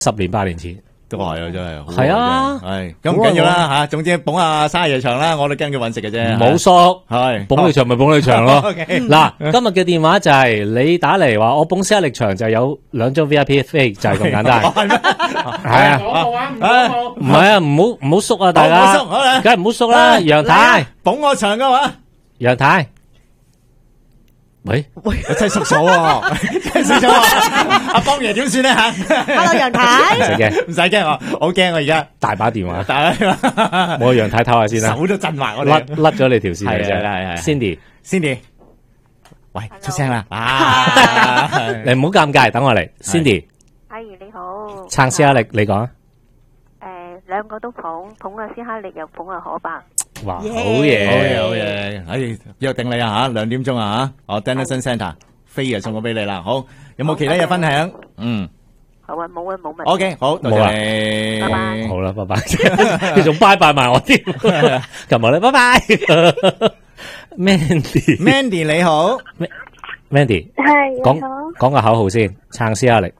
10年8年前。 都係啊，真係。 係啊， 係咁唔緊要啦吓，總之捧下沙夜場啦，我都跟佢揾食嘅啫。 冇縮， 係捧你場咪捧你場咯。 OK 嗱，今日嘅電話就係你打嚟話我捧沙力場就有2張 VIP 飛，就係咁簡單。 係咩？ 係啊，唔係啊，唔好縮啊，大家， 唔好縮好啦梗係唔好縮啦。楊太， 捧我場嘅話， 楊太，喂， 真係縮數喎，真係縮數喎。阿邦爺點算咧吓 Hello， 楊太， 唔使驚， 唔使驚我，好驚我而家。 大把電話， 大家我楊太唞下先啦， 手都震埋我哋。 甩咗你條線係啫係係 ，Cindy， 喂，出聲啦！啊， 你唔好尷尬，等我嚟，Cindy， 阿姨你好， 撐斯哈力，你講啊， 兩個都捧啊斯哈力又捧啊可伯， 哇，好好嘢， 嘢，好嘢！哎，約定你啊吓，2點鐘啊吓，我 Denison Centre 飛啊送咗俾你啦。好，有冇其他嘢分享？嗯好啊冇問題。 ，OK，好，多謝你。 拜拜好啦，拜拜，你仲拜拜埋我添，琴日咧，拜拜，Mandy， Mandy 你好， Mandy， 係講個口號先，撐斯哈力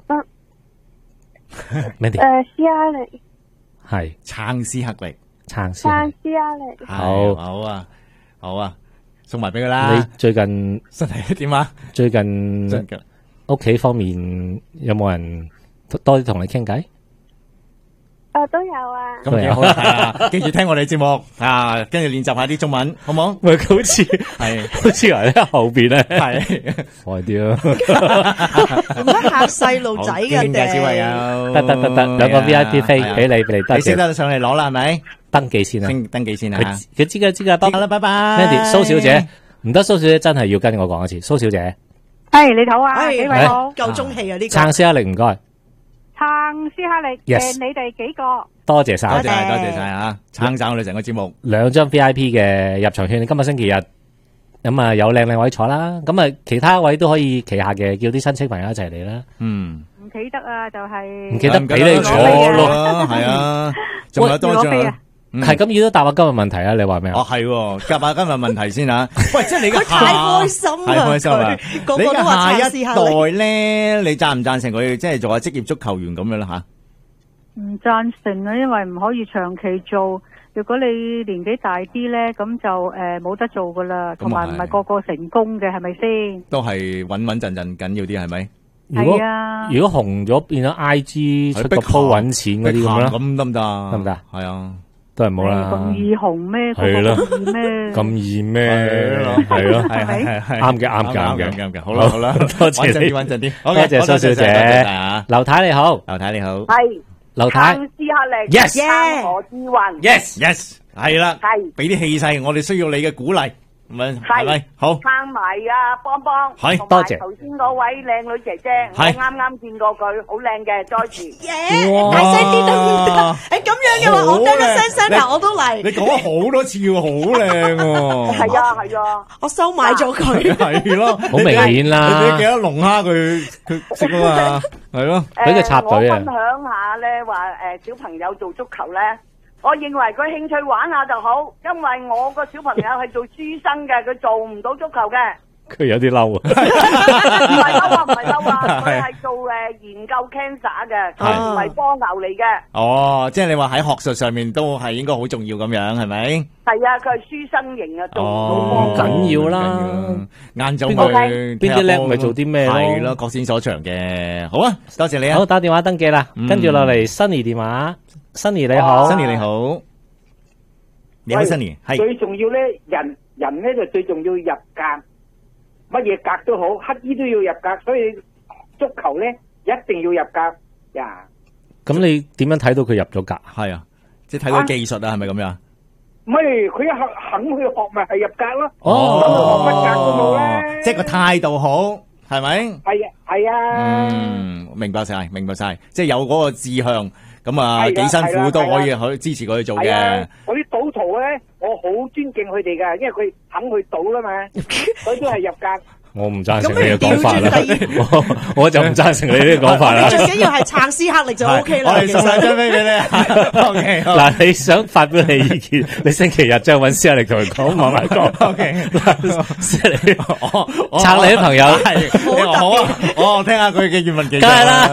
，Mandy， 斯哈力， 係撐斯克力， 撐斯哈力， 斯哈力， 好好啊，好啊，送埋俾佢啦。 你最近身體點啊？ 最近屋企方面有冇人多啲同你傾偈？ 都有啊。 咁幾好啦，係啊！記住聽我哋節目啊，跟住練習下啲中文，好冇？ 喂，佢好似係， 好似話喺後邊咧， 係快啲啊！ 唔得嚇細路仔嘅經嘅小朋友， 得2個 VIP 飛俾你，得你識得上嚟攞啦，係咪？ 登記先啊！ 登記先啊！ 佢知㗎， 好啦，拜拜。 Mandy，蘇小姐唔得，蘇小姐真係要跟我講一次，蘇小姐你好啊，幾位好， 夠中氣啊呢個。 撐斯哈力，唔該， 撐斯哈力， Yes 你哋幾個？ 多謝晒， 多謝晒啊！撐晒我哋成個節目。 2張 VIP 嘅入場券，今日星期日咁啊有靚位坐啦，咁啊其他位都可以旗下嘅，叫啲親戚朋友一齊嚟啦。 嗯， 唔記得啊，就係唔記得俾你坐咯， 係啊，仲有多張啊。 係咁，要都答下今日問題啊！你話咩啊？ 哦，係喎，答下今日問題先吓。喂，即係你嘅佢太開心啦， 太開心啦！ 個個你嘅都話撐下一斯哈力。 代咧，你贊唔贊成佢即係做下職業足球員咁樣啦吓？ 唔贊成啊，因為唔可以長期做。如果你年紀大啲咧，咁就冇得做噶啦，同埋唔係個個成功嘅，係咪先？ 都係穩穩陣陣緊要啲，係咪？ 如係啊， 果紅咗變咗 IG 出個 po 揾錢嗰啲咁啦， 咁得唔得啊？ 得唔得？ 係啊， 都係冇啦。 咁易紅咩？ 係咯咁易咩？ 咁易咩？係咯， 係啱嘅。 啱嘅。好啦好啦， 多謝你， 穩陣啲。 多謝蘇小姐。 啊， 劉太你好， 劉太你好。 係劉太撐斯哈力 Yes 撐何志雲 Yes，係啦， 係俾啲氣勢，我哋需要你嘅鼓勵，係咪？好。 撐埋啊邦邦， 係同埋多謝頭先嗰位靚女姐姐，我係啱啱見過佢，好靚嘅 Joyce。 耶！大聲啲得唔得？咁樣嘅話，我得一聲聲，但我都嚟。 你講咗好多次喎，好靚喎。 係啊係啊， 我收買咗佢。 係咯， 好明顯啦你俾幾多龍蝦佢食啊嘛？係咯， 俾佢插隊啊我分享下咧，話小朋友做足球咧，我認為佢興趣玩下就好，因為我個小朋友係做書生嘅，佢做唔到足球嘅。 佢有啲嬲啊！ 唔係嬲啊，唔係嬲啊，佢係做研究 cancer 嘅，佢唔係波牛嚟嘅。 哦，即係你話喺學術上面都係應該好重要咁樣，係咪？ 係啊，佢係書生型啊，做唔到唔波。 緊要啦， 晏晝邊咪邊啲叻咪做啲咩咯係咯，各展所長嘅。好啊，多謝你啊好，打電話登記啦，跟住落嚟 Sunny 電話，Sunny 你好 ，Sunny 你好，你好 Sunny，係最重要咧，人咧就最重要入格，乜嘢格都好，乞衣都要入格，所以足球咧一定要入格呀。 咁你點樣睇到佢入咗格？ 係啊，即係睇佢技術啊，係咪咁樣？ 唔係佢肯去學咪係入格咯。 哦， 乜格都冇啦。 即係個態度好，係咪？ 係啊，係啊。 明白晒，即係有嗰個志向，咁啊幾辛苦都可以去支持佢去做嘅。 嗰啲賭徒咧，我好尊敬佢哋噶，因為佢肯去賭啦嘛，佢都係入格。 我唔贊成你嘅講法啦，我就唔贊成你呢個講法啦。 最緊要係撐斯克力就 O K 啦。 我哋送晒張飛俾你。OK， 嗱，你想發表你意見，你星期日將揾斯克力同佢講，慢慢講。 OK， 斯克力，撐你啲朋友。 係，好啊，我聽下佢嘅粵文技術。 梗係啦。